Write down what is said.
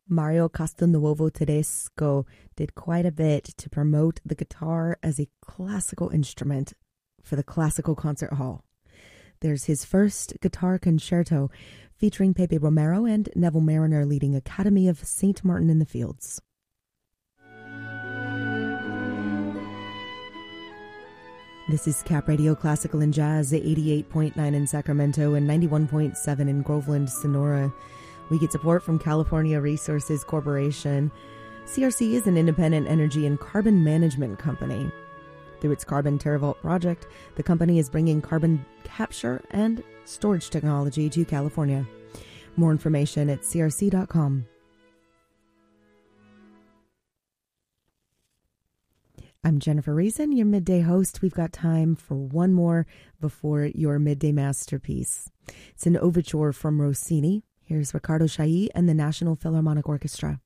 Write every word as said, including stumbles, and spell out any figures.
Mario Castelnuovo Tedesco did quite a bit to promote the guitar as a classical instrument for the Classical Concert Hall. There's his first guitar concerto featuring Pepe Romero and Neville Mariner leading Academy of Saint Martin in the Fields. This is Cap Radio Classical and Jazz at eighty-eight point nine in Sacramento and ninety-one point seven in Groveland, Sonora. We get support from California Resources Corporation. C R C is an independent energy and carbon management company. Through its Carbon TerraVault project, the company is bringing carbon capture and storage technology to California. More information at c r c dot com. I'm Jennifer Reason, your midday host. We've got time for one more before your midday masterpiece. It's an overture from Rossini. Here's Riccardo Chailly and the National Philharmonic Orchestra.